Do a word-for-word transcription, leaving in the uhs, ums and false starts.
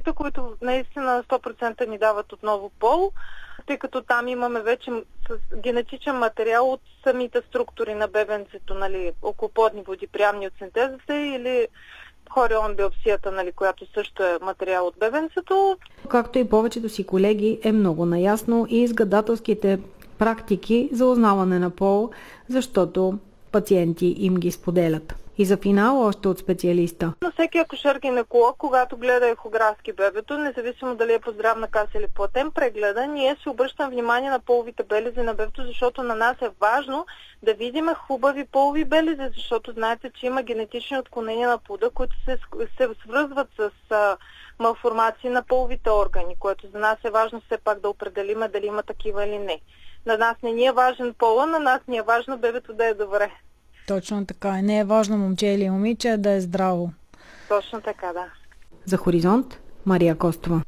тестовете, които наистина сто процента ни дават отново пол, тъй като там имаме вече генетичен материал от самите структури на бебенцето, нали, околоплодни води, приемни от синтезата или хорион биопсията, нали, която също е материал от бебенцето. Както и повечето си колеги е много наясно и с гадателските практики за узнаване на пол, защото пациенти им ги споделят. И за финал още от специалиста. На всеки акушер-гинеколог, когато гледа ехографски бебето, независимо дали е по здравна каса или платен прегледа, ние си обръщам внимание на половите белези на бебето, защото на нас е важно да видим хубави полови белези, защото знаете, че има генетични отклонения на плода, които се, се свързват с а, малформации на половите органи, което за нас е важно все пак да определим дали има такива или не. На нас не ни е важен пола, на нас ни е важно бебето да е добре. Точно така. Не е важно момче или момиче да е здраво. Точно така, да. За Хоризонт, Мария Костова.